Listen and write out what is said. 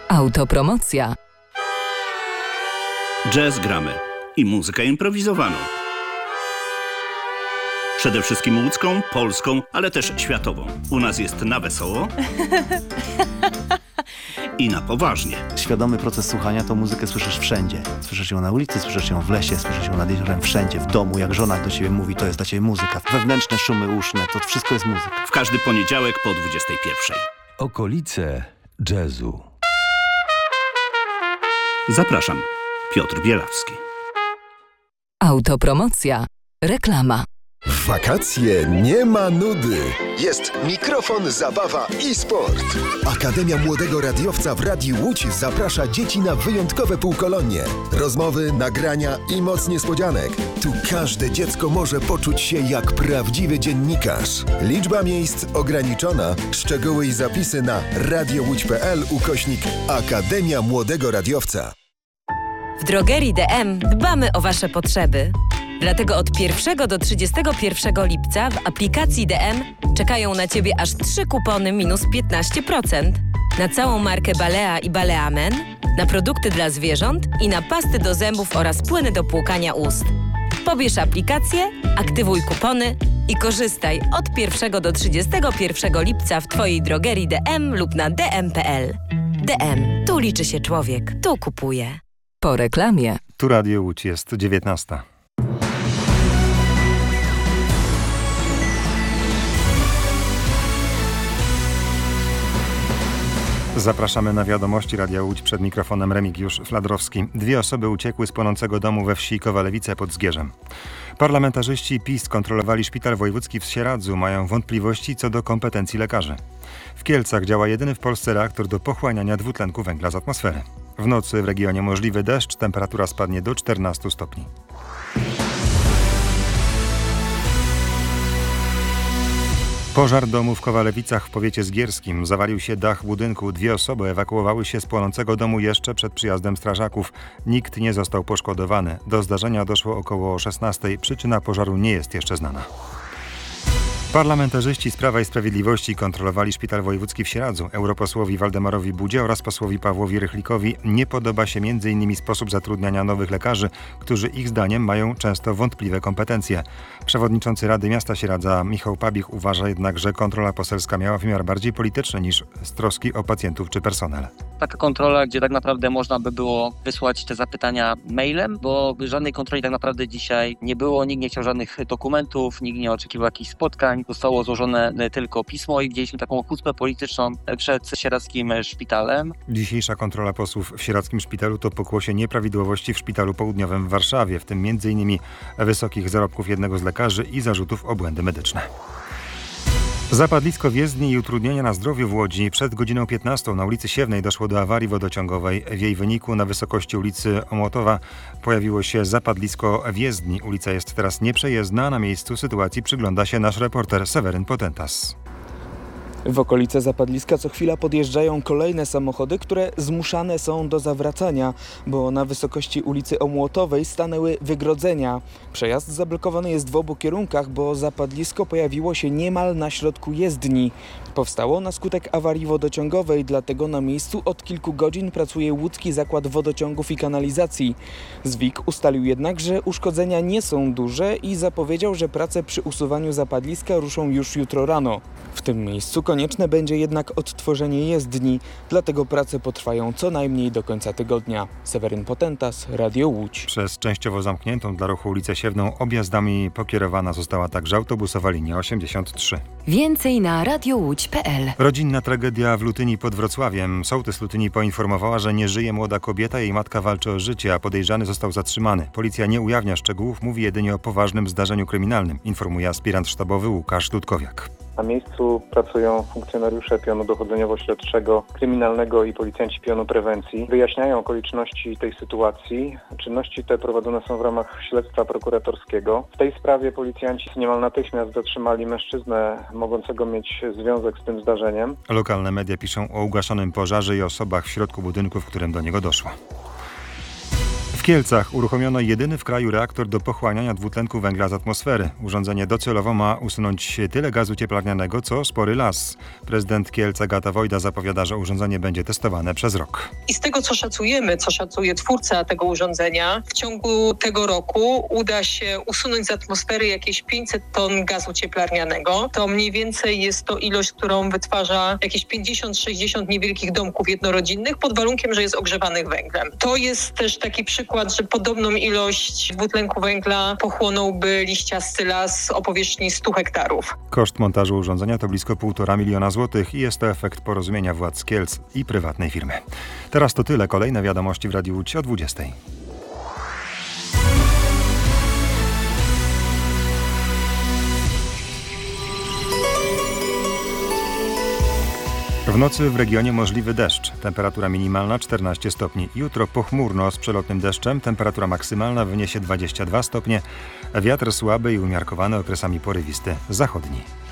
Autopromocja. Jazz gramy i muzykę improwizowaną. Przede wszystkim łódzką, polską, ale też światową. U nas jest na wesoło i na poważnie. Świadomy proces słuchania to muzykę słyszysz wszędzie. Słyszysz ją na ulicy, słyszysz ją w lesie, słyszysz ją nad jeziorem, wszędzie, w domu. Jak żona do ciebie mówi, to jest dla ciebie muzyka. Wewnętrzne szumy uszne, to wszystko jest muzyka. W każdy poniedziałek po 21:00. Okolice jazzu. Zapraszam. Piotr Bielawski. Autopromocja. Reklama. W wakacje nie ma nudy. Jest mikrofon, zabawa i sport. Akademia Młodego Radiowca w Radiu Łódź zaprasza dzieci na wyjątkowe półkolonie. Rozmowy, nagrania i moc niespodzianek. Tu każde dziecko może poczuć się jak prawdziwy dziennikarz. Liczba miejsc ograniczona. Szczegóły i zapisy na radiołódź.pl/Akademia Młodego Radiowca. W drogerii DM dbamy o Wasze potrzeby. Dlatego od 1 do 31 lipca w aplikacji DM czekają na Ciebie aż 3 kupony minus 15% na całą markę Balea i Balea Men, na produkty dla zwierząt i na pasty do zębów oraz płyny do płukania ust. Pobierz aplikację, aktywuj kupony i korzystaj od 1 do 31 lipca w Twojej drogerii DM lub na dm.pl. DM. Tu liczy się człowiek. Tu kupuje. Po reklamie. Tu Radio Łódź, jest 19:00. Zapraszamy na wiadomości Radia Łódź, przed mikrofonem Remigiusz Fladrowski. 2 osoby uciekły z płonącego domu we wsi Kowalewice pod Zgierzem. Parlamentarzyści PiS kontrolowali szpital wojewódzki w Sieradzu, mają wątpliwości co do kompetencji lekarzy. W Kielcach działa jedyny w Polsce reaktor do pochłaniania dwutlenku węgla z atmosfery. W nocy w regionie możliwy deszcz, temperatura spadnie do 14 stopni. Pożar domu w Kowalewicach w powiecie zgierskim. Zawalił się dach budynku. 2 osoby ewakuowały się z płonącego domu jeszcze przed przyjazdem strażaków. Nikt nie został poszkodowany. Do zdarzenia doszło około 16:00. Przyczyna pożaru nie jest jeszcze znana. Parlamentarzyści z Prawa i Sprawiedliwości kontrolowali szpital wojewódzki w Sieradzu. Europosłowi Waldemarowi Budzie oraz posłowi Pawłowi Rychlikowi nie podoba się m.in. sposób zatrudniania nowych lekarzy, którzy ich zdaniem mają często wątpliwe kompetencje. Przewodniczący Rady Miasta Sieradza Michał Pabich uważa jednak, że kontrola poselska miała wymiar bardziej polityczny niż z troski o pacjentów czy personel. Taka kontrola, gdzie tak naprawdę można by było wysłać te zapytania mailem, bo żadnej kontroli tak naprawdę dzisiaj nie było. Nikt nie chciał żadnych dokumentów, nikt nie oczekiwał jakichś spotkań. Zostało złożone tylko pismo i widzieliśmy taką hucpę polityczną przed sieradzkim szpitalem. Dzisiejsza kontrola posłów w sieradzkim szpitalu to pokłosie nieprawidłowości w szpitalu południowym w Warszawie, w tym m.in. wysokich zarobków jednego z lekarzy i zarzutów o błędy medyczne. Zapadlisko w jezdni i utrudnienia na zdrowiu w Łodzi. Przed godziną 15:00 na ulicy Siewnej doszło do awarii wodociągowej. W jej wyniku na wysokości ulicy Omotowa pojawiło się zapadlisko w jezdni. Ulica jest teraz nieprzejezdna, a na miejscu sytuacji przygląda się nasz reporter Seweryn Potentas. W okolice zapadliska co chwila podjeżdżają kolejne samochody, które zmuszane są do zawracania, bo na wysokości ulicy Omłotowej stanęły wygrodzenia. Przejazd zablokowany jest w obu kierunkach, bo zapadlisko pojawiło się niemal na środku jezdni. Powstało na skutek awarii wodociągowej, dlatego na miejscu od kilku godzin pracuje Łódzki Zakład Wodociągów i Kanalizacji. ZWIK ustalił jednak, że uszkodzenia nie są duże i zapowiedział, że prace przy usuwaniu zapadliska ruszą już jutro rano. W tym miejscu konieczne będzie jednak odtworzenie jezdni, dlatego prace potrwają co najmniej do końca tygodnia. Seweryn Potentas, Radio Łódź. Przez częściowo zamkniętą dla ruchu ulicę Siewną objazdami pokierowana została także autobusowa linia 83. Więcej na radiołódź.pl. Rodzinna tragedia w Lutyni pod Wrocławiem. Sołtys Lutyni poinformowała, że nie żyje młoda kobieta, jej matka walczy o życie, a podejrzany został zatrzymany. Policja nie ujawnia szczegółów, mówi jedynie o poważnym zdarzeniu kryminalnym, informuje aspirant sztabowy Łukasz Tutkowiak. Na miejscu pracują funkcjonariusze pionu dochodzeniowo-śledczego, kryminalnego i policjanci pionu prewencji. Wyjaśniają okoliczności tej sytuacji. Czynności te prowadzone są w ramach śledztwa prokuratorskiego. W tej sprawie policjanci niemal natychmiast zatrzymali mężczyznę mogącego mieć związek z tym zdarzeniem. Lokalne media piszą o ugaszonym pożarze i osobach w środku budynku, w którym do niego doszło. W Kielcach uruchomiono jedyny w kraju reaktor do pochłaniania dwutlenku węgla z atmosfery. Urządzenie docelowo ma usunąć tyle gazu cieplarnianego, co spory las. Prezydent Kielc Agata Wojda zapowiada, że urządzenie będzie testowane przez rok. I z tego, co szacuje twórca tego urządzenia, w ciągu tego roku uda się usunąć z atmosfery jakieś 500 ton gazu cieplarnianego. To mniej więcej jest to ilość, którą wytwarza jakieś 50-60 niewielkich domków jednorodzinnych pod warunkiem, że jest ogrzewanych węglem. To jest też taki przykład, że podobną ilość dwutlenku węgla pochłonąłby liściasty las o powierzchni 100 hektarów. Koszt montażu urządzenia to blisko 1,5 miliona złotych i jest to efekt porozumienia władz Kielc i prywatnej firmy. Teraz to tyle. Kolejne wiadomości w Radiu Łódź o 20. W nocy w regionie możliwy deszcz. Temperatura minimalna 14 stopni. Jutro pochmurno z przelotnym deszczem. Temperatura maksymalna wyniesie 22 stopnie. Wiatr słaby i umiarkowany, okresami porywisty zachodni.